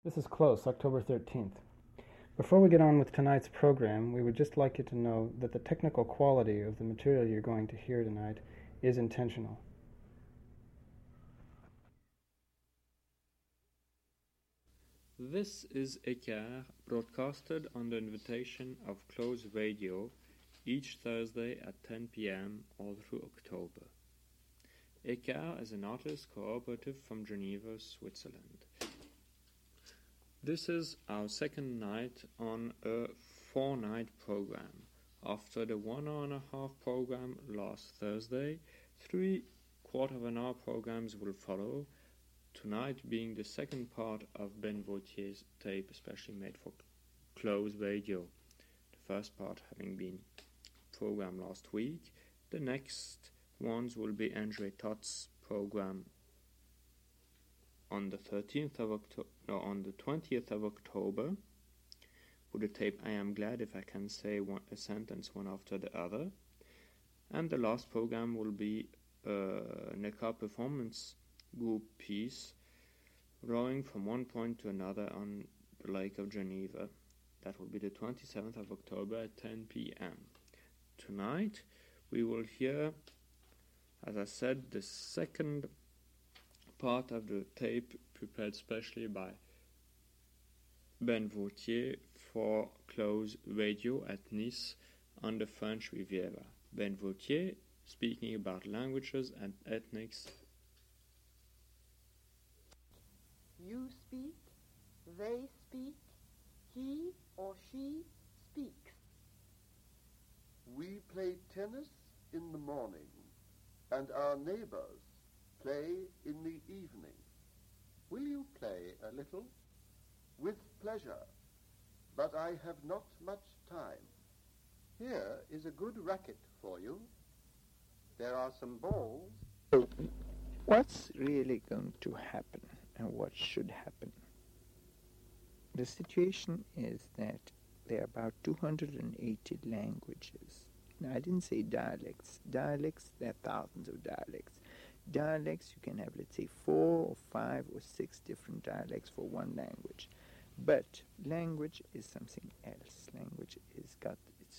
This is Close, October 13th. Before we get on with tonight's program, we would just like you to know that the technical quality of the material you're going to hear tonight is intentional. This is Écart, broadcasted on the invitation of Close Radio each Thursday at 10 p.m. all through October. Écart is an artist cooperative from Geneva, Switzerland. This is our second night on a 4-night program. After the 1.5-hour program last Thursday, 3 quarter-of-an-hour programs will follow, tonight being the second part of Ben Vautier's tape especially made for Close Radio. The first part having been programmed last week. The next ones will be Andre Tott's program on the 20th of October with the tape I Am Glad If I Can Say a Sentence One After the Other. And the last program will be a Neckar performance group piece rowing from one point to another on the Lake of Geneva. That will be the 27th of October at 10 p.m. Tonight we will hear, as I said, the second part of the tape prepared specially by Ben Vautier for Close Radio at Nice on the French Riviera. Ben Vautier speaking about languages and ethnics. You speak, they speak, he or she speaks. We play tennis in the morning, and our neighbors play in the evening. Will you play a little? With pleasure, but I have not much time. Here is a good racket for you. There are some balls. What's really going to happen and what should happen? The situation is that there are about 280 languages. Now, I didn't say dialects. Dialects, there are thousands of dialects. Dialects, you can have, let's say, 4 or 5 or 6 different dialects for one language. But language is something else. Language is got